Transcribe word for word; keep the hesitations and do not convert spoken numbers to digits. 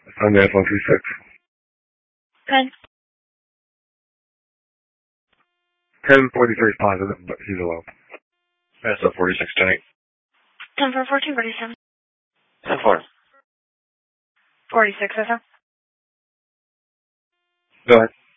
On the F one three six. Good. ten forty-three is positive, but he's alone. That's a forty-six tonight. ten for fourteen forty-seven. ten four. forty-six, I said. Go ahead.